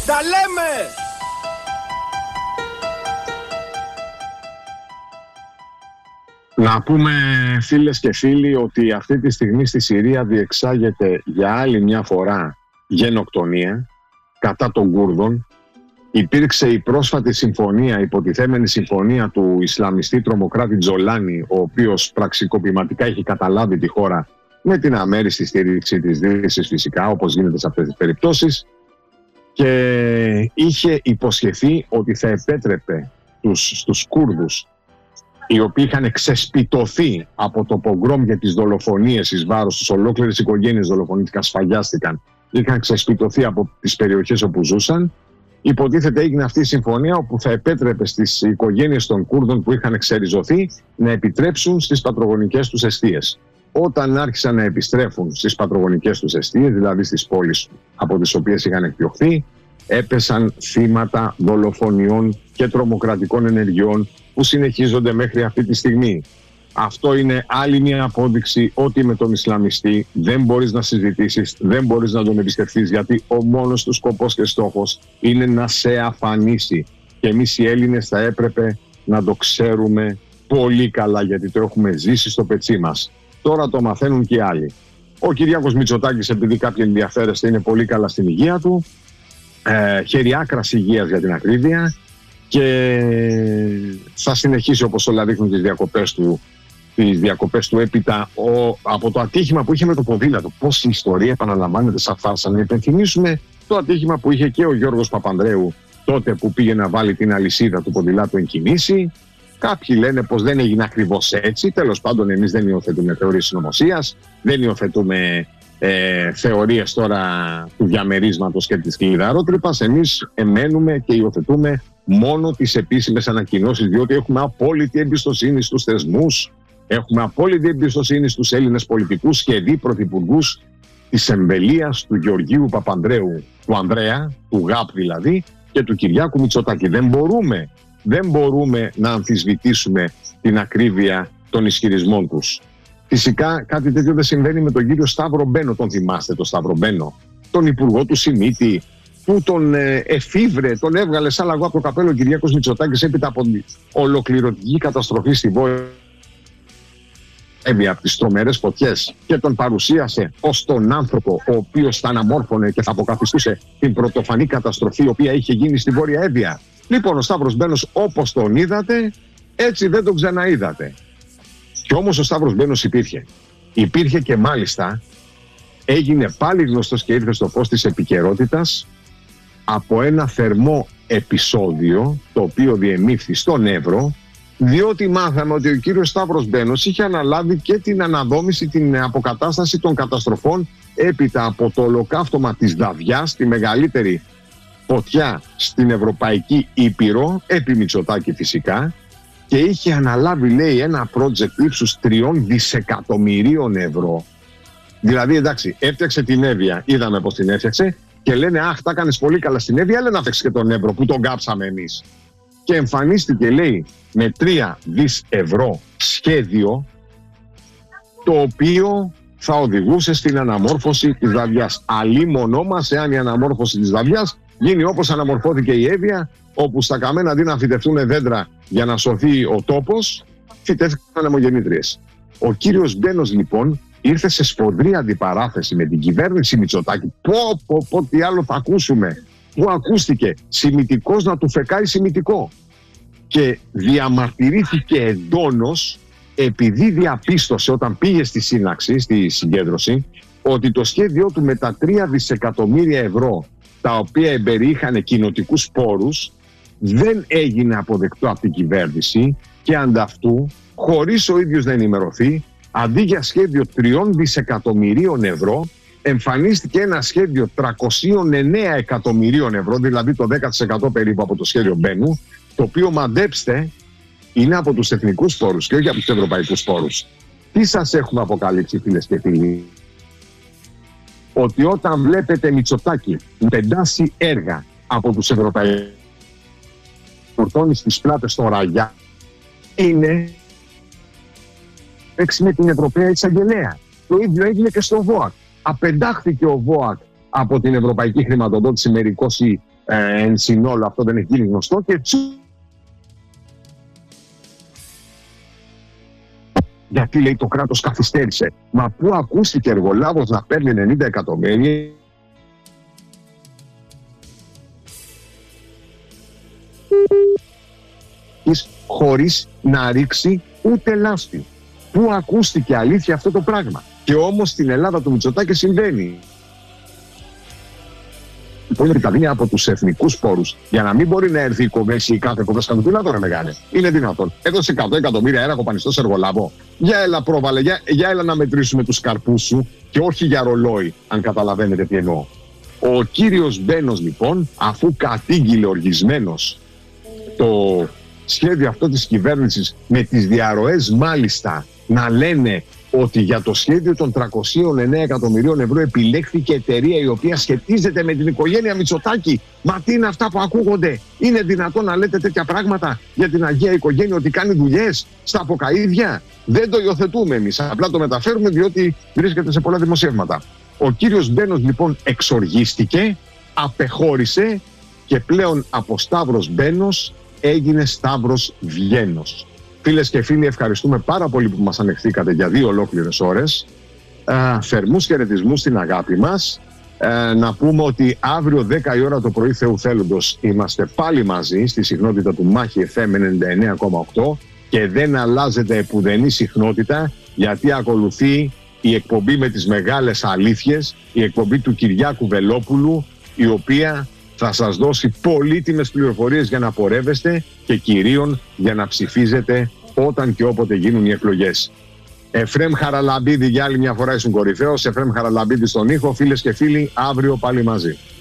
Τα λέμε! Να πούμε, φίλες και φίλοι, ότι αυτή τη στιγμή στη Συρία διεξάγεται για άλλη μια φορά γενοκτονία κατά των Κούρδων. Υπήρξε η πρόσφατη συμφωνία, υποτιθέμενη συμφωνία του Ισλαμιστή τρομοκράτη Τζολάνι, ο οποίος πραξικοπηματικά έχει καταλάβει τη χώρα με την αμέριστη στήριξη της Δύσης φυσικά, όπως γίνεται σε αυτές τις περιπτώσεις, και είχε υποσχεθεί ότι θα επέτρεπε στους Κούρδους, οι οποίοι είχαν ξεσπιτωθεί από το πογκρόμ για τις δολοφονίες εις βάρος τους, ολόκληρες οικογένειες δολοφονήθηκαν, σφαγιάστηκαν, είχαν ξεσπιτωθεί από τις περιοχές όπου ζούσαν. Υποτίθεται έγινε αυτή η συμφωνία όπου θα επέτρεπε στις οικογένειες των Κούρδων που είχαν εξεριζωθεί να επιτρέψουν στις πατρογονικές τους εστίες. Όταν άρχισαν να επιστρέφουν στις πατρογονικές τους εστίες, δηλαδή στις πόλεις από τις οποίες είχαν εκδιωχθεί, έπεσαν θύματα δολοφονιών και τρομοκρατικών ενεργειών που συνεχίζονται μέχρι αυτή τη στιγμή. Αυτό είναι άλλη μια απόδειξη ότι με τον Ισλαμιστή δεν μπορείς να συζητήσεις, δεν μπορείς να τον εμπιστευτείς, γιατί ο μόνος του σκοπός και στόχος είναι να σε αφανίσει. Και εμείς οι Έλληνες θα έπρεπε να το ξέρουμε πολύ καλά, γιατί το έχουμε ζήσει στο πετσί μας. Τώρα το μαθαίνουν και οι άλλοι. Ο Κυριάκος Μητσοτάκης, επειδή κάποιοι ενδιαφέρεστε, είναι πολύ καλά στην υγεία του, χέρι άκρας υγείας για την ακρίβεια, και θα συνεχίσει, όπως όλα δείχνουν, τις διακοπές του έπειτα από το ατύχημα που είχε με το ποδήλατο. Πώς η ιστορία επαναλαμβάνεται σαν φάρσα. Να υπενθυμίσουμε το ατύχημα που είχε και ο Γιώργος Παπανδρέου τότε που πήγε να βάλει την αλυσίδα του ποδηλάτου εν κινήσει. Κάποιοι λένε πως δεν έγινε ακριβώς έτσι. Τέλος πάντων, εμείς δεν υιοθετούμε θεωρίες συνωμοσίας, δεν υιοθετούμε θεωρίες τώρα του διαμερίσματος και της κλειδαρότρυπας. Εμείς εμένουμε και υιοθετούμε μόνο τις επίσημες ανακοινώσεις, διότι έχουμε απόλυτη εμπιστοσύνη στους θεσμούς, έχουμε απόλυτη εμπιστοσύνη στους Έλληνες πολιτικούς και δι' πρωθυπουργούς της εμβελίας του Γεωργίου Παπανδρέου, του Ανδρέα, του ΓΑΠ δηλαδή, και του Κυριάκου Μητσοτάκη. Δεν μπορούμε να αμφισβητήσουμε την ακρίβεια των ισχυρισμών τους. Φυσικά κάτι τέτοιο δεν συμβαίνει με τον κύριο Σταύρο Μπένο. Τον θυμάστε τον Σταύρο Μπένο, τον υπουργό του Σιμίτη, που τον εφήβρε, τον έβγαλε σαν λαγό από το καπέλο ο Κυριάκος Μητσοτάκης έπειτα από την ολοκληρωτική καταστροφή στη Βόρεια από τις τρομερές φωτιές, και τον παρουσίασε ως τον άνθρωπο ο οποίος θα αναμόρφωνε και θα αποκαθιστούσε την πρωτοφανή καταστροφή η οποία είχε γίνει στη Βόρεια Εύβοια. Λοιπόν, ο Σταύρος Μπένος, όπως τον είδατε, έτσι δεν τον ξαναείδατε. Και όμως ο Σταύρος Μπένος υπήρχε και μάλιστα έγινε πάλι γνωστός και ήρθε στο φως της επικαιρότητας από ένα θερμό επεισόδιο το οποίο διεμήφθη στον Εύρο, διότι μάθαμε ότι ο κύριος Σταύρος Μπένος είχε αναλάβει και την αναδόμηση, την αποκατάσταση των καταστροφών έπειτα από το ολοκαύτωμα της Δαβιάς, τη μεγαλύτερη φωτιά στην Ευρωπαϊκή Ήπειρο, επί Μητσοτάκη φυσικά, και είχε αναλάβει, λέει, ένα project ύψους 3 δισεκατομμυρίων ευρώ. Δηλαδή, εντάξει, έφτιαξε την Εύβοια, είδαμε πως την έφτιαξε, και λένε, αχ, τα κάνεις πολύ καλά στην Εύβοια, αλλά να φτιάξει και τον Εύρο που τον κάψαμε εμείς. Και εμφανίστηκε, λέει, με 3 δις ευρώ σχέδιο, το οποίο θα οδηγούσε στην αναμόρφωση της Δαβιάς. Αλίμονό μας εάν η αναμόρφωση της Δαβιάς γίνει όπως αναμορφώθηκε η Εύβοια, όπου στα καμένα αντί να φυτευτούν δέντρα για να σωθεί ο τόπος, φυτεύτηκαν αιμογεννήτριες. Ο κύριος Μπένος λοιπόν ήρθε σε σφοδρή αντιπαράθεση με την κυβέρνηση Μητσοτάκη. Πω, τι άλλο θα ακούσουμε. Πού ακούστηκε σημιτικός να του φεκάει σημιτικό. Και διαμαρτυρήθηκε εντόνως επειδή διαπίστωσε όταν πήγε στη σύναξη, στη συγκέντρωση, ότι το σχέδιό του με τα 3 δισεκατομμύρια ευρώ, τα οποία εμπεριείχαν κοινοτικούς πόρους, δεν έγινε αποδεκτό από την κυβέρνηση, και ανταυτού, χωρίς ο ίδιος να ενημερωθεί, αντί για σχέδιο 3 δισεκατομμυρίων ευρώ, εμφανίστηκε ένα σχέδιο 309 εκατομμυρίων ευρώ, δηλαδή το 10% περίπου από το σχέδιο Μπένου, το οποίο, μαντέψτε, είναι από τους εθνικούς πόρους και όχι από τους ευρωπαϊκούς πόρους. Τι σας έχουμε αποκαλύψει, φίλες και φίλοι? Ότι όταν βλέπετε Μητσοτάκη πεντάσει έργα από τους ευρωπαϊκούς, φορτώνει στις πλάτες των Ραγιά, είναι παίξει με την Ευρωπαία Εισαγγελέα. Το ίδιο έγινε και στο ΒΟΑΚ. Απεντάχθηκε ο ΒΟΑΚ από την ευρωπαϊκή χρηματοδότηση με ρικόση εν συνόλο αυτό δεν έχει γίνει γνωστό και γιατί λέει το κράτος καθυστέρησε. Μα πού ακούστηκε εργολάβος να παίρνει 90 εκατομμύρια χωρίς να ρίξει ούτε λάσπη. Πού ακούστηκε αλήθεια αυτό το πράγμα? Και όμως στην Ελλάδα του Μητσοτάκη συμβαίνει. Λοιπόν, τα δίνει από τους εθνικούς πόρους για να μην μπορεί να έρθει η κομμέση ή κάθε κομμέσια του πιλάτο, ρε μεγάλε. Είναι δυνατόν? Έδωσε 100 εκατομμύρια ένα κοπανιστός εργολάβο. Για έλα πρόβαλε, για έλα να μετρήσουμε τους καρπούς σου και όχι για ρολόι, αν καταλαβαίνετε τι εννοώ. Ο κύριος Μπένος λοιπόν, αφού κατήγγειλε οργισμένος το σχέδιο αυτό της κυβέρνησης, με τις διαρροές μάλιστα να λένε ότι για το σχέδιο των 309 εκατομμυρίων ευρώ επιλέχθηκε εταιρεία η οποία σχετίζεται με την οικογένεια Μητσοτάκη. Μα τι είναι αυτά που ακούγονται? Είναι δυνατόν να λέτε τέτοια πράγματα για την Αγία Οικογένεια, ότι κάνει δουλειές στα αποκαΐδια? Δεν το υιοθετούμε εμείς, απλά το μεταφέρουμε διότι βρίσκεται σε πολλά δημοσιεύματα. Ο κύριος Μπένος λοιπόν εξοργίστηκε, απεχώρησε και πλέον από Σταύρος Μπένος έγινε Σταύρος Βιένος. Φίλες και φίλοι, ευχαριστούμε πάρα πολύ που μας ανεχθήκατε για 2 ολόκληρες ώρες. Θερμούς χαιρετισμούς στην αγάπη μας. Να πούμε ότι αύριο 10 η ώρα το πρωί Θεού θέλοντος είμαστε πάλι μαζί στη συχνότητα του Μάχη FM 99,8 και δεν αλλάζεται επουδενή συχνότητα, γιατί ακολουθεί η εκπομπή με τις μεγάλες αλήθειες, η εκπομπή του Κυριάκου Βελόπουλου, η οποία θα σας δώσει πολύτιμες πληροφορίες για να πορεύεστε και κυρίως για να ψηφίζετε όταν και όποτε γίνουν οι εκλογές. Εφρέμ Χαραλαμπίδη, για άλλη μια φορά ήσουν κορυφαίος. Εφρέμ Χαραλαμπίδη στον ήχο. Φίλες και φίλοι, αύριο πάλι μαζί.